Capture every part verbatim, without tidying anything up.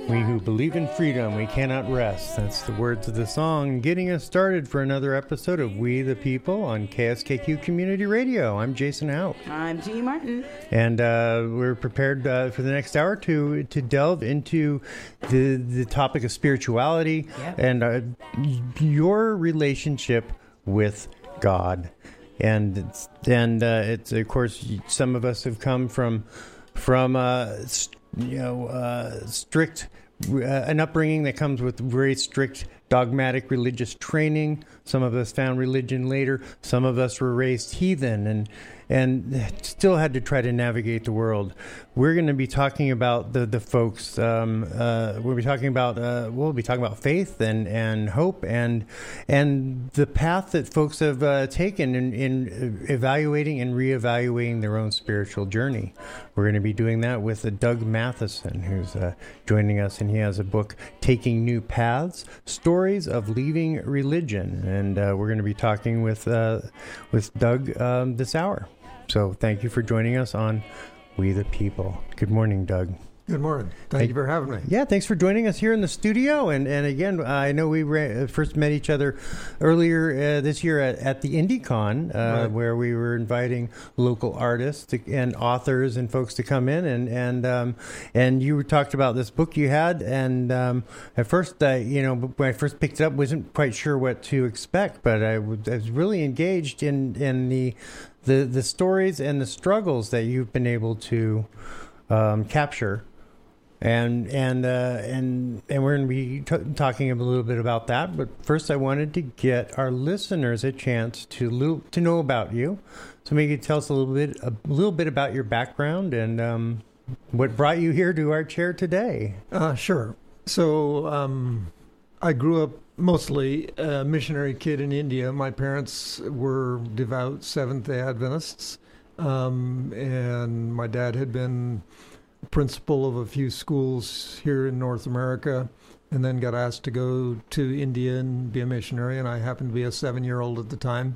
We who believe in freedom, we cannot rest. That's the words of the song, getting us started for another episode of We the People on K S K Q Community Radio. I'm Jason Hout. I'm Jeannie Martin. And uh, we're prepared uh, for the next hour to to delve into the the topic of spirituality Yep. and uh, your relationship with God. And it's, and uh, it's of course some of us have come from from uh, you know uh, strict uh, an upbringing that comes with very strict dogmatic religious training. Some of us found religion later. Some of us were raised heathen and and still had to try to navigate the world. We're going to be talking about the the folks. Um, uh, we'll be talking about uh, we'll be talking about faith and, and hope and and the path that folks have uh, taken in, in evaluating and reevaluating their own spiritual journey. We're going to be doing that with uh, Doug Matheson, who's uh, joining us, and he has a book, Taking New Paths: Stories of Leaving Religion, and uh, we're going to be talking with uh, with Doug um, this hour. So thank you for joining us on We the People. Good morning, Doug. Good morning. Thank, Thank you for having me. Yeah, thanks for joining us here in the studio. And and again, I know we ra- first met each other earlier uh, this year at, at the IndieCon, uh, Right. where we were inviting local artists to, and authors and folks to come in. And and um, and you talked about this book you had. And um, at first, I, you know, when I first picked it up, wasn't quite sure what to expect, but I was, I was really engaged in in the the the stories and the struggles that you've been able to um, capture. And and uh, and and we're going to be t- talking a little bit about that. But first, I wanted to get our listeners a chance to little, to know about you. So maybe you could tell us a little bit a little bit about your background and um, what brought you here to our chair today. Uh, sure. So um, I grew up mostly a missionary kid in India. My parents were devout Seventh-day Adventists, um, and my dad had been principal of a few schools here in North America, and then got asked to go to India and be a missionary, and I happened to be a seven-year-old at the time.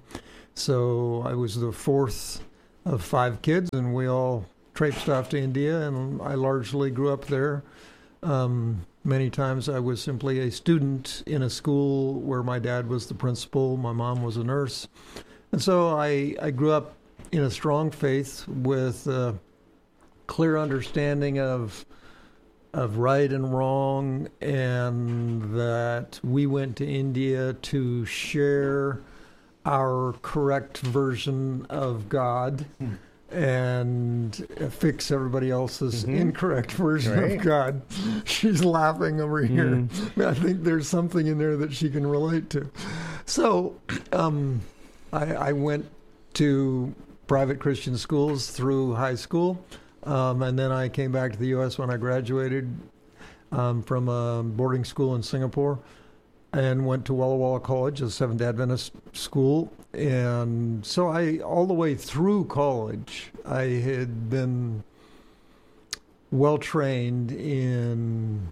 So I was the fourth of five kids, and we all traipsed off to India, and I largely grew up there. Um, many times I was simply a student in a school where my dad was the principal, my mom was a nurse. And so I, I grew up in a strong faith with uh, clear understanding of of right and wrong, and that we went to India to share our correct version of God mm. and fix everybody else's mm-hmm. incorrect version right. of God. She's laughing over mm. here. I think there's something in there that she can relate to. So um, I, I went to private Christian schools through high school. Um, and then I came back to the U S when I graduated um, from a boarding school in Singapore, and went to Walla Walla College, a Seventh-day Adventist school. And so I, all the way through college, I had been well trained in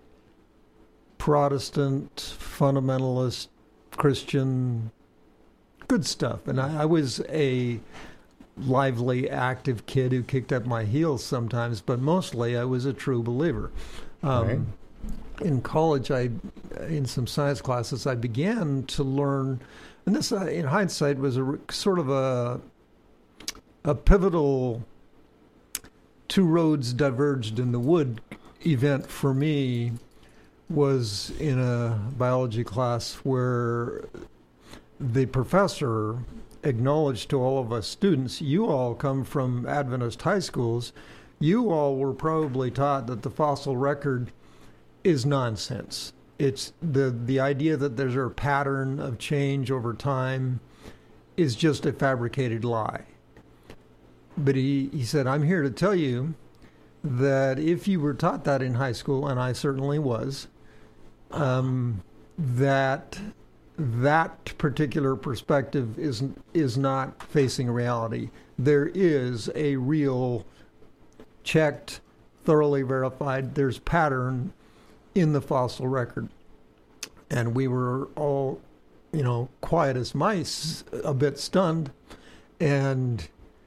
Protestant, fundamentalist, Christian, good stuff. And I, I was a lively, active kid who kicked up my heels sometimes, but mostly I was a true believer. Um, right. In college, I, in some science classes, I began to learn, and this, uh, in hindsight, was a sort of a a pivotal two roads diverged in the wood event for me. Was in a biology class where the professor acknowledged to all of us students, you all come from Adventist high schools, you all were probably taught that the fossil record is nonsense. It's the the idea that there's a pattern of change over time is just a fabricated lie. But he, he said, I'm here to tell you that if you were taught that in high school, and I certainly was, um, that that particular perspective is is not facing reality. There is a real, checked, thoroughly verified, there's pattern in the fossil record. And we were all, you know, quiet as mice, a bit stunned. And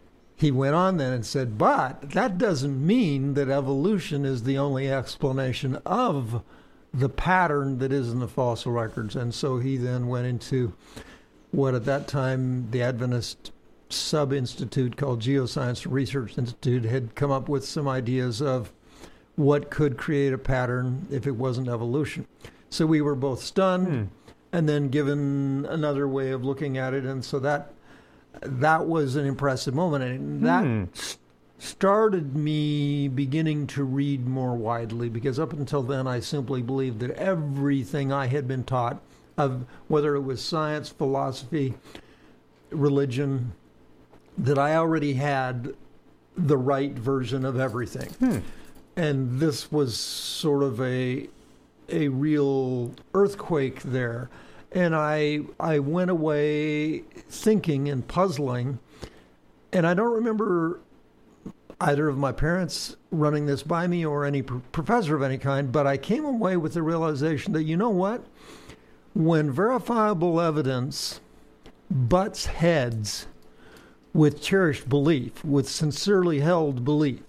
he went on then and said, but that doesn't mean that evolution is the only explanation of the pattern that is in the fossil records. And so he then went into what at that time the Adventist sub-institute called Geoscience Research Institute had come up with some ideas of what could create a pattern if it wasn't evolution. So we were both stunned hmm. and then given another way of looking at it. And so that that was an impressive moment. And that hmm. st- started me beginning to read more widely, because up until then I simply believed that everything I had been taught, of whether it was science, philosophy, religion, that I already had the right version of everything. Hmm. And this was sort of a a real earthquake there. And I I went away thinking and puzzling. And I don't remember either of my parents running this by me or any pr- professor of any kind, but I came away with the realization that, you know what? When verifiable evidence butts heads with cherished belief, with sincerely held belief,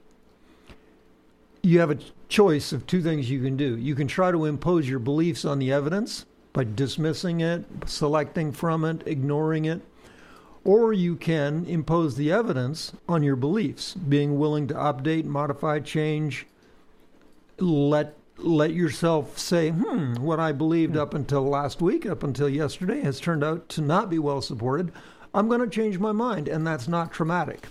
you have a choice of two things you can do. You can try to impose your beliefs on the evidence by dismissing it, selecting from it, ignoring it, or you can impose the evidence on your beliefs, being willing to update, modify, change, let let yourself say, hmm, what I believed up until last week, up until yesterday, has turned out to not be well supported. I'm going to change my mind, and that's not traumatic.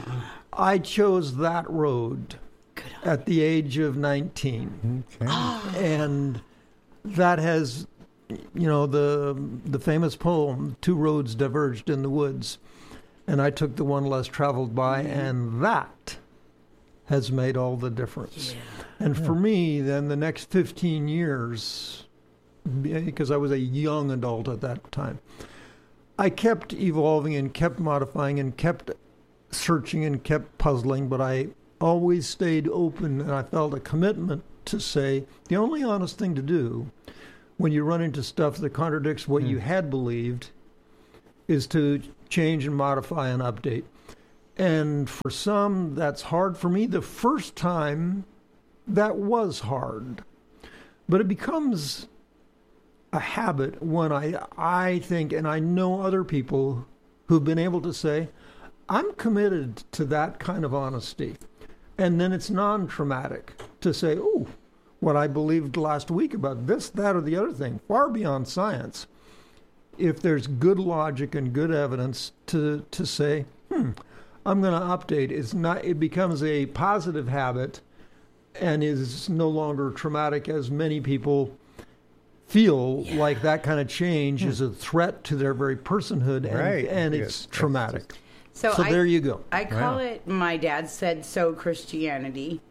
I chose that road at the age of nineteen. Okay. And that has, you know, the the famous poem, two roads diverged in the woods, and I took the one less traveled by, mm-hmm. and that has made all the difference. Yeah. And yeah. for me, then the next fifteen years, because I was a young adult at that time, I kept evolving and kept modifying and kept searching and kept puzzling, but I always stayed open, and I felt a commitment to say the only honest thing to do when you run into stuff that contradicts what mm. you had believed is to change and modify and update. And for some, that's hard. For me, the first time, that was hard. But it becomes a habit when I, I think, and I know other people who've been able to say, I'm committed to that kind of honesty. And then it's non-traumatic to say, oh, what I believed last week about this, that, or the other thing, far beyond science. If there's good logic and good evidence to, to say, hmm, I'm going to update, it's not, it becomes a positive habit and is no longer traumatic, as many people feel yeah. like that kind of change hmm. is a threat to their very personhood, and, right. and it's yeah. traumatic. So, so I, there you go. I call wow. it my dad said so Christianity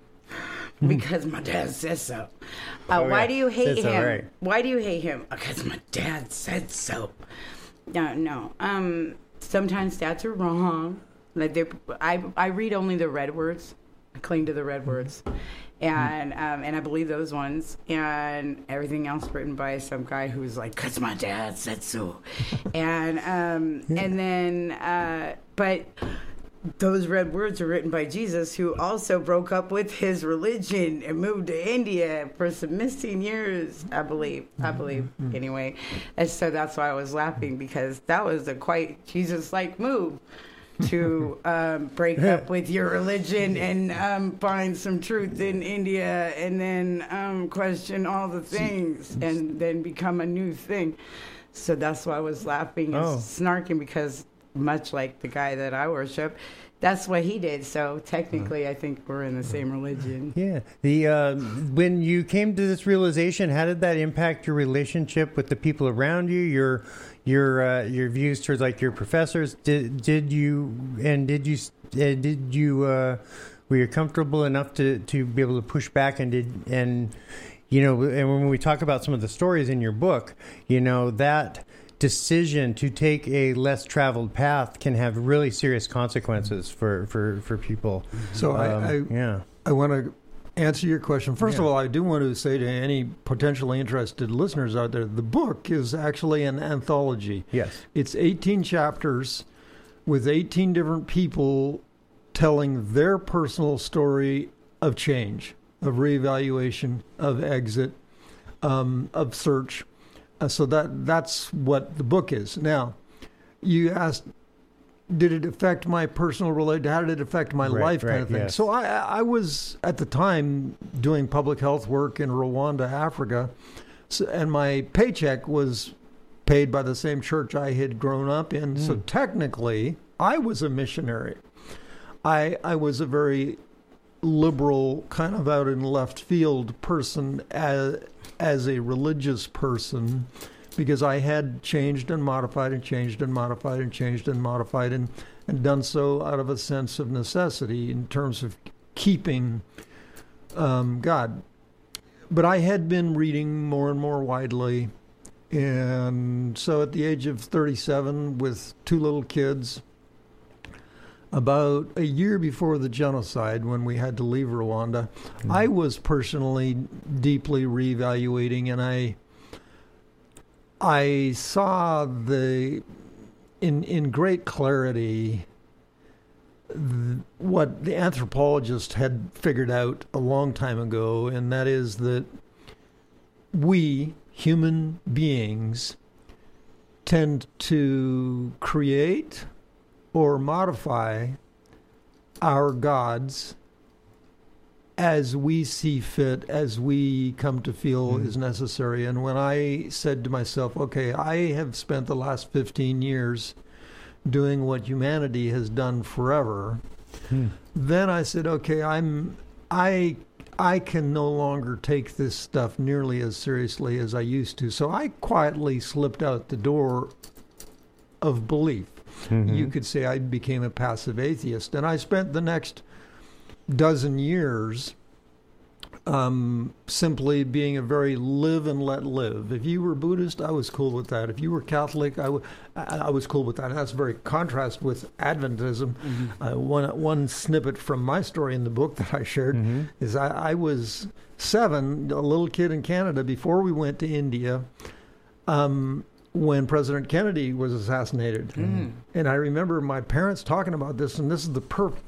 because my dad says so. Uh, oh, why yeah. do you hate so, him? right. Why do you hate him? Because my dad said so. No, no. Um, sometimes dads are wrong. Like they, I, I read only the red words. I cling to the red words, and um, and I believe those ones, and everything else written by some guy who's like, "Cause my dad said so," and um, yeah. and then, uh, but those red words are written by Jesus, who also broke up with his religion and moved to India for some missing years, I believe. I believe mm-hmm. anyway, and so that's why I was laughing, because that was a quite Jesus-like move. to um, break up with your religion and um, find some truth in India, and then um, question all the things and then become a new thing. So that's why I was laughing and oh. snarking, because much like the guy that I worship, that's what he did. So technically, I think we're in the same religion. Yeah. The uh, when you came to this realization, how did that impact your relationship with the people around you? Your your uh, your views towards like your professors? Did did you and did you uh, did you uh, were you comfortable enough to, to be able to push back, and did and you know and when we talk about some of the stories in your book, you know that decision to take a less traveled path can have really serious consequences for, for, for people. So um, I, I yeah I want to answer your question. First yeah. of all, I do want to say to any potentially interested listeners out there, the book is actually an anthology. Yes. It's eighteen chapters with eighteen different people telling their personal story of change, of reevaluation, of exit, um, of search. Uh, so that that's what the book is. Now, you asked, did it affect my personal relation? How did it affect my Right, life, kind right, of thing? yes. So I, I was at the time doing public health work in Rwanda, Africa, so, and my paycheck was paid by the same church I had grown up in. Mm. So technically, I was a missionary. I I was a very liberal, kind of out in left field person as as a religious person, because I had changed and modified and changed and modified and changed and modified and, and done so out of a sense of necessity in terms of keeping um, God. But I had been reading more and more widely. And so at the age of thirty-seven, with two little kids, about a year before the genocide, when we had to leave Rwanda, mm-hmm. I was personally deeply reevaluating, and I I saw the in in great clarity th- what the anthropologist had figured out a long time ago, and that is that we human beings tend to create or modify our gods as we see fit, as we come to feel mm. is necessary. And when I said to myself, okay, I have spent the last fifteen years doing what humanity has done forever, mm. then I said, okay, I'm I I can no longer take this stuff nearly as seriously as I used to. So I quietly slipped out the door of belief. Mm-hmm. You could say I became a passive atheist. And I spent the next dozen years um, simply being a very live and let live. If you were Buddhist, I was cool with that. If you were Catholic, I, w- I was cool with that. And that's a very contrast with Adventism. Mm-hmm. Uh, one, one snippet from my story in the book that I shared mm-hmm. is I, I was seven, a little kid in Canada, before we went to India, um, when President Kennedy was assassinated. Mm. And I remember my parents talking about this, and this is the per-